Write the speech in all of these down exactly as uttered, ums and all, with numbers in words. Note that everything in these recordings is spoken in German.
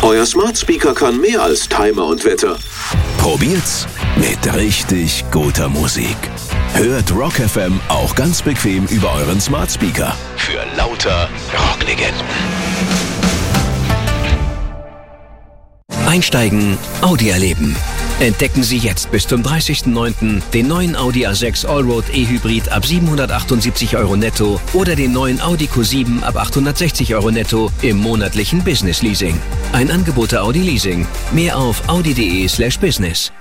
Euer Smart Speaker kann mehr als Timer und Wetter. Probiert's mit richtig guter Musik. Hört Rock F M auch ganz bequem über euren Smart Speaker. Für lauter Rocklegenden. Einsteigen, Audi erleben. Entdecken Sie jetzt bis zum dreißigsten neunten den neuen Audi A sechs Allroad E-Hybrid ab siebenhundertachtundsiebzig Euro netto oder den neuen Audi Q sieben ab achthundertsechzig Euro netto im monatlichen Business Leasing. Ein Angebot der Audi Leasing. Mehr auf audi.de slash business.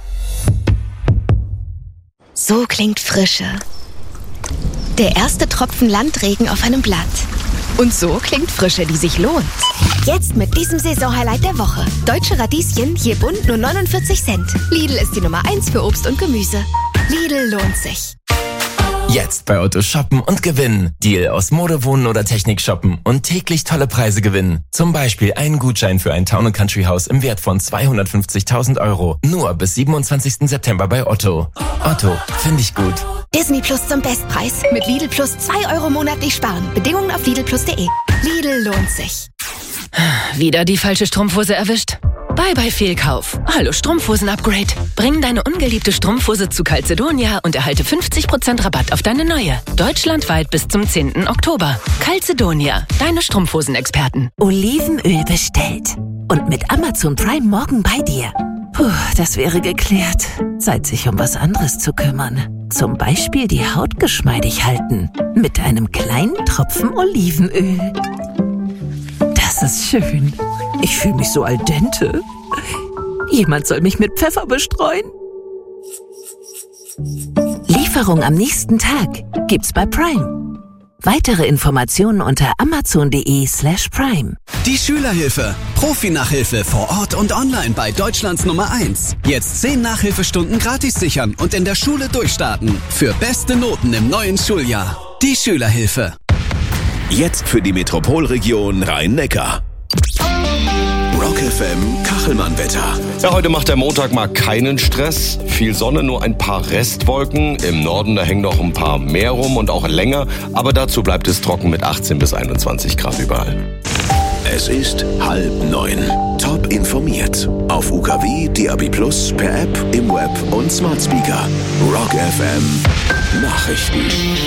So klingt Frische. Der erste Tropfen Landregen auf einem Blatt. Und so klingt Frische, die sich lohnt. Jetzt mit diesem Saisonhighlight der Woche. Deutsche Radieschen, je bunt nur neunundvierzig Cent. Lidl ist die Nummer eins für Obst und Gemüse. Lidl lohnt sich. Jetzt bei Otto shoppen und gewinnen. Deal aus Mode, Wohnen oder Technik shoppen und täglich tolle Preise gewinnen. Zum Beispiel einen Gutschein für ein Town and Country Haus im Wert von zweihundertfünfzigtausend Euro. Nur bis siebenundzwanzigsten September bei Otto. Otto, finde ich gut. Disney Plus zum Bestpreis. Mit Lidl Plus zwei Euro monatlich sparen. Bedingungen auf lidl plus punkt de. Lidl lohnt sich. Wieder die falsche Strumpfhose erwischt? Bye bye Fehlkauf. Hallo Strumpfhosen-Upgrade. Bring deine ungeliebte Strumpfhose zu Calzedonia und erhalte fünfzig Prozent Rabatt auf deine neue. Deutschlandweit bis zum zehnten Oktober. Calzedonia, deine Strumpfhosen-Experten. Olivenöl bestellt. Und mit Amazon Prime morgen bei dir. Puh, das wäre geklärt. Zeit, sich um was anderes zu kümmern. Zum Beispiel die Haut geschmeidig halten. Mit einem kleinen Tropfen Olivenöl. Das ist schön. Ich fühle mich so al dente. Jemand soll mich mit Pfeffer bestreuen. Lieferung am nächsten Tag gibt's bei Prime. Weitere Informationen unter amazon.de slash prime. Die Schülerhilfe. Profi-Nachhilfe vor Ort und online bei Deutschlands Nummer eins. Jetzt zehn Nachhilfestunden gratis sichern und in der Schule durchstarten. Für beste Noten im neuen Schuljahr. Die Schülerhilfe. Jetzt für die Metropolregion Rhein-Neckar. Rock F M Kachelmann-Wetter. Ja, heute macht der Montag mal keinen Stress. Viel Sonne, nur ein paar Restwolken. Im Norden, da hängen noch ein paar mehr rum und auch länger. Aber dazu bleibt es trocken mit achtzehn bis einundzwanzig Grad überall. Es ist halb neun. Top informiert. Auf U K W, D A B plus, per App, im Web und Smart Speaker. Rock F M Nachrichten.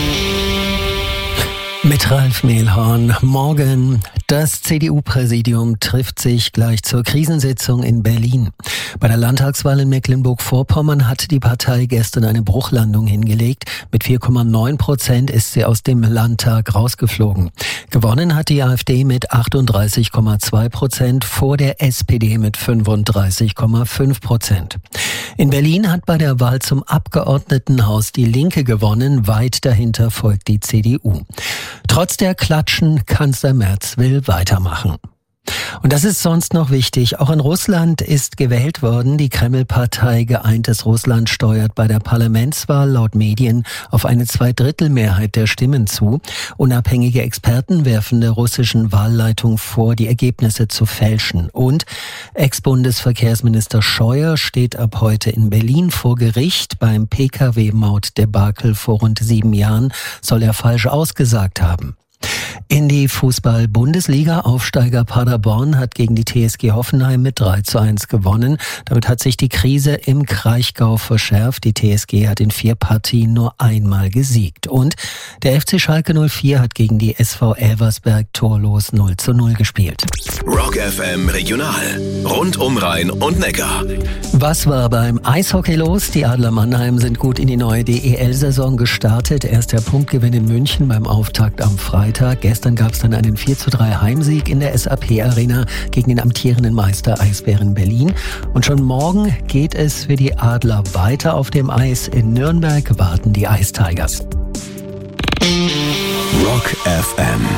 Mit Ralf Mehlhorn. Morgen. Das C D U-Präsidium trifft sich gleich zur Krisensitzung in Berlin. Bei der Landtagswahl in Mecklenburg-Vorpommern hat die Partei gestern eine Bruchlandung hingelegt. Mit vier Komma neun Prozent ist sie aus dem Landtag rausgeflogen. Gewonnen hat die AfD mit achtunddreißig Komma zwei Prozent vor der S P D mit fünfunddreißig Komma fünf Prozent. In Berlin hat bei der Wahl zum Abgeordnetenhaus die Linke gewonnen. Weit dahinter folgt die C D U. Trotz der Klatschen, Kanzler Merz will weitermachen. Und das ist sonst noch wichtig. Auch in Russland ist gewählt worden. Die Kreml-Partei Geeintes Russland steuert bei der Parlamentswahl laut Medien auf eine Zweidrittelmehrheit der Stimmen zu. Unabhängige Experten werfen der russischen Wahlleitung vor, die Ergebnisse zu fälschen. Und Ex-Bundesverkehrsminister Scheuer steht ab heute in Berlin vor Gericht. Beim P K W-Maut-Debakel vor rund sieben Jahren soll er falsch ausgesagt haben. In die Fußball-Bundesliga. Aufsteiger Paderborn hat gegen die T S G Hoffenheim mit drei zu eins gewonnen. Damit hat sich die Krise im Kraichgau verschärft. Die T S G hat in vier Partien nur einmal gesiegt. Und der F C Schalke null vier hat gegen die S V Elversberg torlos null zu null gespielt. Rock F M Regional. Rund um Rhein und Neckar. Was war beim Eishockey los? Die Adler Mannheim sind gut in die neue D E L-Saison gestartet. Erster Punktgewinn in München beim Auftakt am Freitag. Gestern gab es dann einen vier zu drei Heimsieg in der S A P-Arena gegen den amtierenden Meister Eisbären Berlin. Und schon morgen geht es für die Adler weiter auf dem Eis. In Nürnberg warten die Ice Tigers. Rock F M.